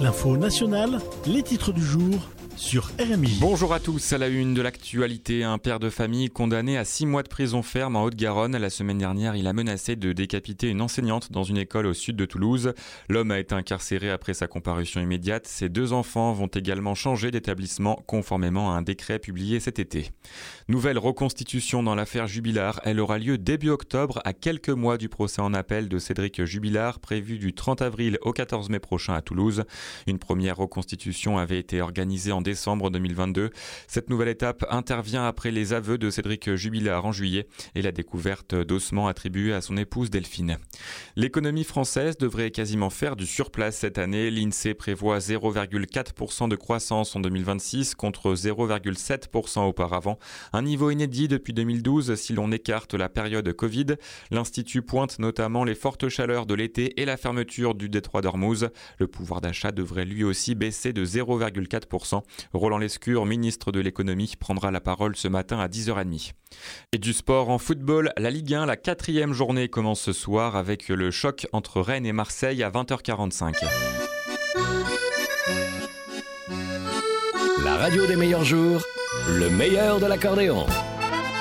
L'info nationale, les titres du jour sur RMI. Bonjour à tous, à la une de l'actualité, un père de famille condamné à 6 mois de prison ferme en Haute-Garonne. La semaine dernière, il a menacé de décapiter une enseignante dans une école au sud de Toulouse. L'homme a été incarcéré après sa comparution immédiate. Ses 2 enfants vont également changer d'établissement conformément à un décret publié cet été. Nouvelle reconstitution dans l'affaire Jubilard. Elle aura lieu début octobre, à quelques mois du procès en appel de Cédric Jubilard, prévu du 30 avril au 14 mai prochain à Toulouse. Une première reconstitution avait été organisée en décembre 2022. Cette nouvelle étape intervient après les aveux de Cédric Jubilard en juillet et la découverte d'ossements attribués à son épouse Delphine. L'économie française devrait quasiment faire du surplace cette année. L'INSEE prévoit 0,4% de croissance en 2026 contre 0,7% auparavant. Un niveau inédit depuis 2012 si l'on écarte la période Covid. L'Institut pointe notamment les fortes chaleurs de l'été et la fermeture du détroit d'Ormuz. Le pouvoir d'achat devrait lui aussi baisser de 0,4%. Roland Lescure, ministre de l'économie, prendra la parole ce matin à 10h30. Et du sport en football, la Ligue 1, la 4e journée commence ce soir avec le choc entre Rennes et Marseille à 20h45. La radio des meilleurs jours, le meilleur de l'accordéon.